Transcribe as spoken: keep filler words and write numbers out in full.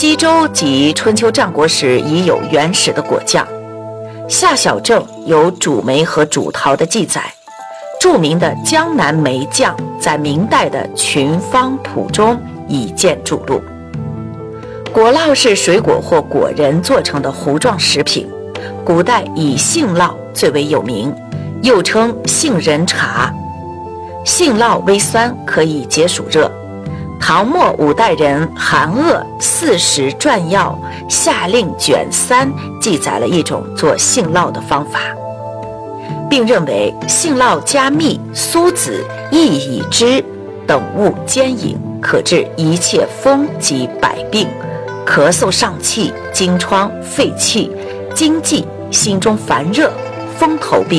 西周及春秋战国时已有原始的果酱。夏小正有煮梅和煮桃的记载，著名的江南梅酱在明代的《群芳谱》中已见注录。果酪是水果或果仁做成的糊状食品，古代以杏酪最为有名，又称杏仁茶。杏酪微酸，可以解暑热。唐末五代人韩鄂《四时传要夏令卷三》记载了一种做杏酪的方法，并认为杏酪加蜜、苏子、薏苡汁等物煎饮，可治一切风及百病，咳嗽上气、惊疮、肺气、惊悸、心中烦热、风头病